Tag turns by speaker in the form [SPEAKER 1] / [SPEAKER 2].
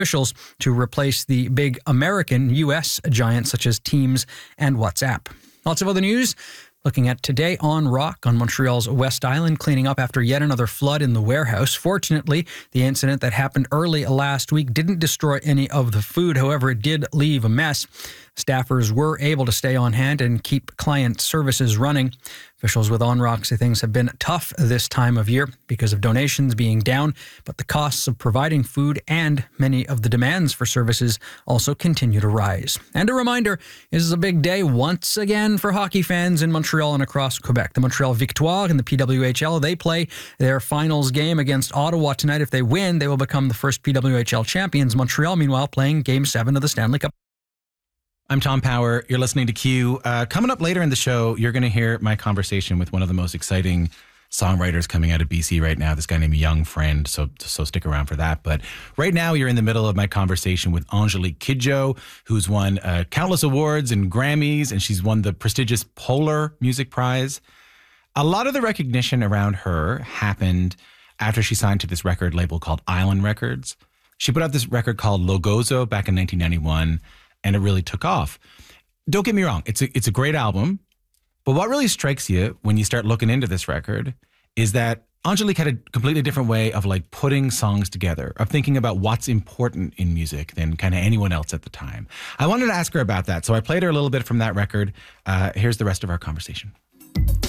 [SPEAKER 1] officials to replace the big American US giants such as Teams and WhatsApp. Lots of other news. Looking at today on Rock on Montreal's West Island, cleaning up after yet another flood in the warehouse. Fortunately, the incident that happened early last week didn't destroy any of the food. However, it did leave a mess. Staffers were able to stay on hand and keep client services running. Officials with On Rock say things have been tough this time of year because of donations being down, but the costs of providing food and many of the demands for services also continue to rise. And a reminder, this is a big day once again for hockey fans in Montreal and across Quebec. The Montreal Victoire in the PWHL, they play their finals game against Ottawa tonight. If they win, they will become the first PWHL champions. Montreal, meanwhile, playing Game 7 of the Stanley Cup.
[SPEAKER 2] I'm Tom Power. You're listening to Q. Coming up later in the show, you're going to hear my conversation with one of the most exciting songwriters coming out of BC right now, this guy named Young Friend. So stick around for that. But right now, you're in the middle of my conversation with Angelique Kidjo, who's won countless awards and Grammys, and she's won the prestigious Polar Music Prize. A lot of the recognition around her happened after she signed to this record label called Island Records. She put out this record called Logozo back in 1991. And it really took off. Don't get me wrong, it's a great album. But what really strikes you when you start looking into this record is that Angelique had a completely different way of like putting songs together, of thinking about what's important in music than kind of anyone else at the time. I wanted to ask her about that, so I played her a little bit from that record. Here's the rest of our conversation.